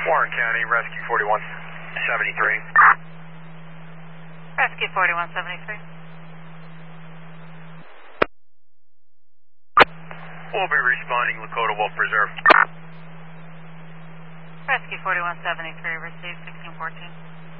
Warren County, Rescue 4173. Rescue 4173. We'll be responding, Lakota Wolf Preserve. Rescue 4173, received 1614.